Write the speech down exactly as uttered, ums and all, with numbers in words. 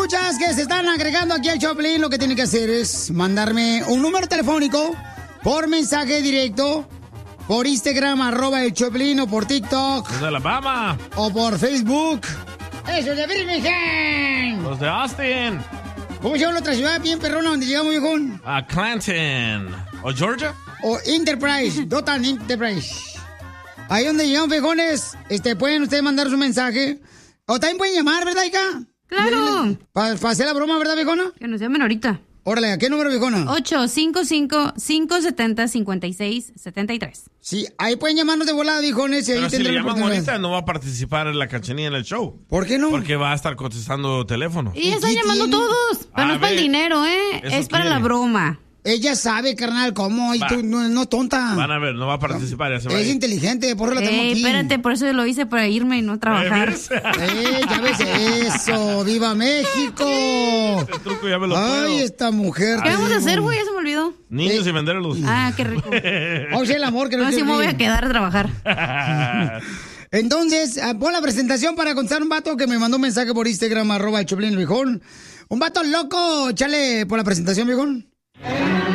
escuchas que se están agregando aquí al Choplin, lo que tienen que hacer es mandarme un número telefónico por mensaje directo, por Instagram, arroba el Choplin, o por TikTok. Los de Alabama. O por Facebook. ¡Eso de Birmingham! Los de Austin. ¿Cómo se llama la otra ciudad bien perrona donde llegamos, viejón? A Clanton. ¿O Georgia? O Enterprise, Dotan Enterprise. Ahí donde llegamos, viejones, este, pueden ustedes mandar su mensaje. O también pueden llamar, ¿verdad, hija? ¡Claro! Para pa hacer la broma, ¿verdad, viejona? Que nos llamen ahorita. Órale, ¿a qué número, viejona? ocho cinco cinco, cinco siete cero, cinco seis siete tres. Sí, ahí pueden llamarnos de volada, viejones. Y ahí Pero si le tendrán llaman oportunidad. ahorita, no va a participar en la Cachanilla en el show. ¿Por qué no? Porque va a estar contestando teléfono. Y están llamando tiene? todos. Pero A no es para el ver, dinero, ¿eh? eso Es para quiere. la broma. Ella sabe, carnal, cómo. Y Va. tú no, no tonta. Van a ver, no va a participar. Ya se va a Es ir. inteligente, por eso la tengo Ey, aquí. espérate, por eso lo hice para irme y no trabajar. Eh, ya ves eso. ¡Viva México! Este truco ya me lo Ay, puedo. esta mujer. ¿Qué te vamos a digo. hacer, güey? Ya se me olvidó. Niños y venderlos. Ah, qué rico. Vamos a hacer el amor que no No, te sí me voy olvide. a quedar a trabajar. Entonces, ah, pon la presentación para contestar un vato que me mandó un mensaje por Instagram, arroba el Choplin, el viejón. Un vato loco, chale por la presentación, viejón.